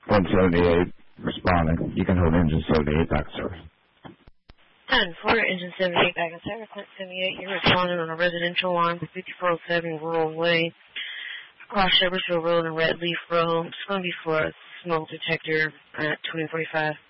178 responding. You can hold engine 78 back service. 10-4, engine 78 back in service. Clint 78, you're responding on a residential line for 5407 Rural Way. Across Shepherdsville Road and Red Leaf Road. It's going to be for a smoke detector at 2045.